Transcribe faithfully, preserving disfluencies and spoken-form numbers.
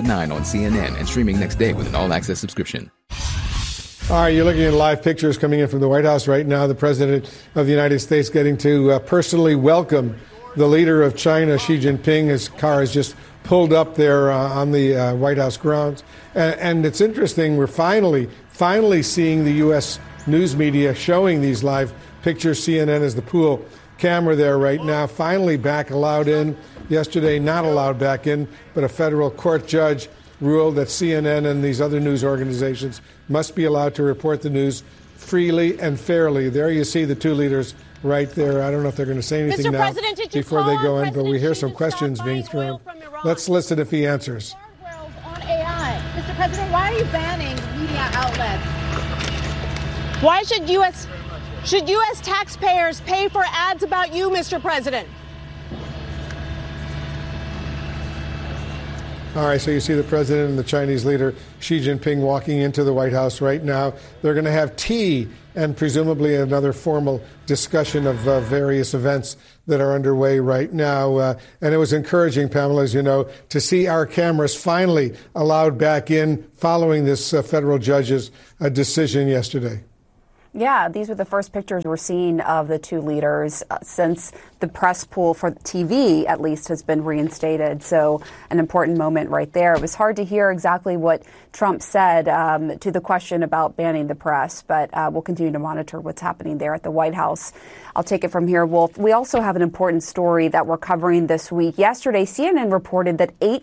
nine on C N N and streaming next day with an all-access subscription. All right, you're looking at live pictures coming in from the White House right now. The President of the United States getting to uh, personally welcome the leader of China, Xi Jinping. His car has just pulled up there uh, on the uh, White House grounds. And, and it's interesting, we're finally, finally seeing the U S news media showing these live pictures. C N N is the pool camera there right now. Finally back allowed in. Yesterday, not allowed back in, but a federal court judge ruled that C N N and these other news organizations must be allowed to report the news freely and fairly. There you see the two leaders right there. I don't know if they're going to say anything Mister now President, did you before they go in, President but we hear Xi some to questions stop being buying oil thrown. from Iran? Let's listen if he answers. Guardrails on A I. Mister President, why are you banning media outlets? Why should U S should U S taxpayers pay for ads about you, Mister President? All right, so you see the president and the Chinese leader, Xi Jinping, walking into the White House right now. They're going to have tea and presumably another formal discussion of uh, various events that are underway right now. Uh, and it was encouraging, Pamela, as you know, to see our cameras finally allowed back in following this uh, federal judge's uh, decision yesterday. Yeah, these were the first pictures we're seeing of the two leaders uh, since the press pool for T V, at least, has been reinstated. So an important moment right there. It was hard to hear exactly what Trump said um, to the question about banning the press, but uh, we'll continue to monitor what's happening there at the White House. I'll take it from here, Wolf. We also have an important story that we're covering this week. Yesterday, C N N reported that eight